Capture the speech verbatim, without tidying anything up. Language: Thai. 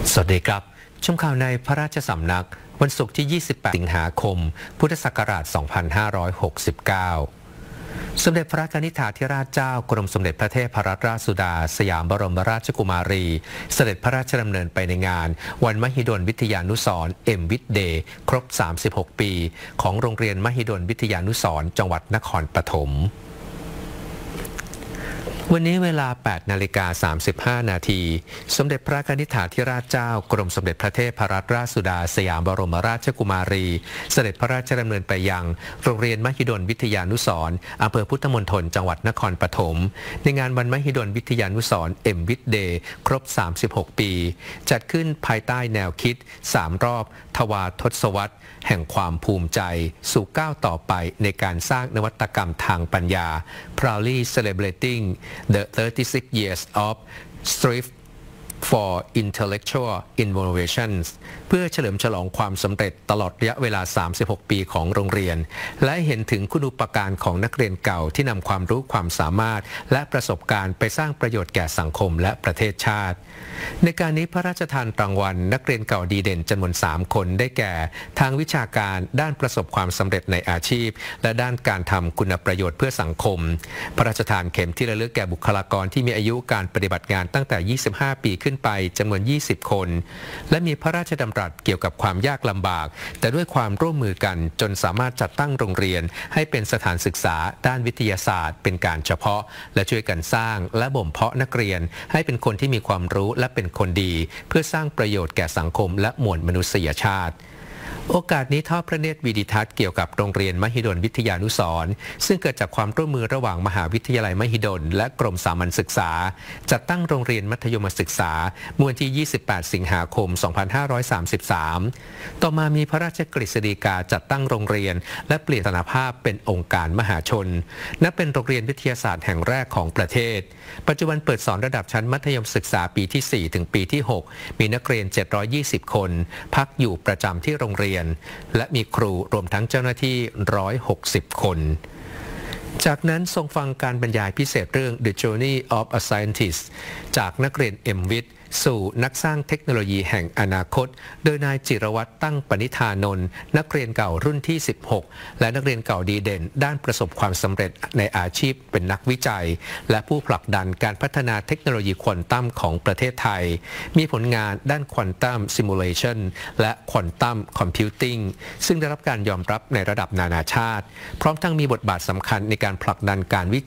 สวัสดีครับชมข่าวในพระราชสำนักวันศุกร์ที่ ยี่สิบแปด สิงหาคม พุทธศักราช สองพันห้าร้อยหกสิบเก้า สมเด็จพระกนิษฐาธิราชเจ้ากรมสมเด็จพระเทพรัตนราชสุดาสยามบรมราชกุมารีเสด็จพระราชดำเนินไปในงานวันมหิดลวิทยานุสรณ์เอ็มวิทเดย์ครบ สามสิบหก ปีของโรงเรียนมหิดลวิทยานุสรณ์จังหวัดนครปฐมวันนี้เวลา แปดนาฬิกาสามสิบห้า นาทีสมเด็จพระกนิษฐาธิราชเจ้ากรมสมเด็จพระเทพรัตนราชสุดาสยามบรมราชกุมารีเสด็จพระราชดำเนินไปยังโรงเรียนมหิดลวิทยานุสรณ์อำเภอพุทธมณฑลจังหวัดนครปฐมในงานวันมหิดลวิทยานุสรณ์เอ็มวิทเดย์ครบ สามสิบหก ปีจัดขึ้นภายใต้แนวคิดสามรอบทวาทศวรรษแห่งความภูมิใจสู่ก้าวต่อไปในการสร้างนวัตกรรมทางปัญญา Proudly celebrating the thirty-six years of Strive for Intellectual Innovations เพื่อเฉลิมฉลองความสำเร็จตลอดระยะเวลา สามสิบหก ปีของโรงเรียนและเห็นถึงคุณูปการของนักเรียนเก่าที่นำความรู้ความสามารถและประสบการณ์ไปสร้างประโยชน์แก่สังคมและประเทศชาติในการนี้พระราชทานรางวัลนักเรียนเก่าดีเด่นจำนวนสามคนได้แก่ทางวิชาการด้านประสบความสำเร็จในอาชีพและด้านการทำคุณประโยชน์เพื่อสังคมพระราชทานเข็มที่ระลึกแก่บุคลากรที่มีอายุการปฏิบัติงานตั้งแต่ยี่สิบห้าปีขึ้นไปจำนวนยี่สิบคนและมีพระราชดำรัสเกี่ยวกับความยากลำบากแต่ด้วยความร่วมมือกันจนสามารถจัดตั้งโรงเรียนให้เป็นสถานศึกษาด้านวิทยาศาสตร์เป็นการเฉพาะและช่วยกันสร้างและบ่มเพาะนักเรียนให้เป็นคนที่มีความรู้และเป็นคนดีเพื่อสร้างประโยชน์แก่สังคมและมวลมนุษยชาติโอกาสนี้ทอดพระเนตรวิดิทัศน์เกี่ยวกับโรงเรียนมหิดลวิทยานุสรณ์ซึ่งเกิดจากความร่วมมือระหว่างมหาวิทยาลัยมหิดลและกรมสามัญศึกษาจัดตั้งโรงเรียนมัธยมศึกษาเมื่อวันที่ ยี่สิบแปด สิงหาคม สองพันห้าร้อยสามสิบสาม ต่อมามีพระราชกฤษฎีกาจัดตั้งโรงเรียนและเปลี่ยนสถานะเป็นองค์การมหาชนนับเป็นโรงเรียนวิทยาศาสตร์แห่งแรกของประเทศปัจจุบันเปิดสอนระดับชั้นมัธยมศึกษาปีที่ สี่ ถึงปีที่ หก มีนักเรียน เจ็ดร้อยยี่สิบ คนพักอยู่ประจำที่โรงเรียนและมีครูรวมทั้งเจ้าหน้าที่ หนึ่งร้อยหกสิบ คนจากนั้นทรงฟังการบรรยายพิเศษเรื่อง The Journey of a Scientist จากนักเรียน เอ็ม วิท สู่นักสร้างเทคโนโลยีแห่งอนาคตโดยนายจิรวัตรตั้งปณิธานนท์นักเรียนเก่ารุ่นที่ สิบหก และนักเรียนเก่าดีเด่นด้านประสบความสำเร็จในอาชีพเป็นนักวิจัยและผู้ผลักดันการพัฒนาเทคโนโลยีควอนตัมของประเทศไทยมีผลงานด้านควอนตัมซิมูเลชันและควอนตัมคอมพิวติ้งซึ่งได้รับการยอมรับในระดับนานาชาติพร้อมทั้งมีบทบาทสำคัญในการผลักดันการวิ